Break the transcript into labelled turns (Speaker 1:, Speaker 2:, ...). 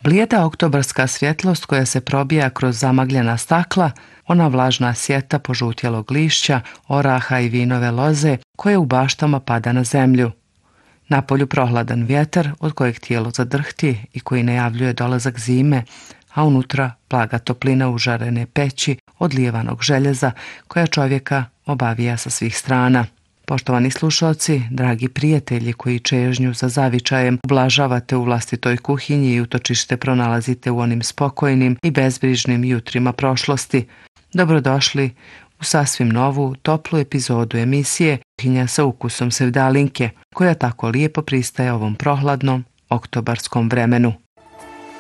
Speaker 1: Blijeda oktobarska svjetlost koja se probija kroz zamagljena stakla, ona vlažna sjeta požutjelog lišća, oraha i vinove loze koje u baštama pada na zemlju. Napolju prohladan vjetar od kojeg tijelo zadrhti i koji najavljuje dolazak zime, a unutra blaga toplina užarene peći od lijevanog željeza koja čovjeka obavija sa svih strana. Poštovani slušalci, dragi prijatelji koji čežnju za zavičajem ublažavate u vlastitoj kuhinji i utočište pronalazite u onim spokojnim i bezbrižnim jutrima prošlosti, dobrodošli u sasvim novu, toplu epizodu emisije Kuhinja sa ukusom sevdalinke, koja tako lijepo pristaje ovom prohladnom oktobarskom vremenu.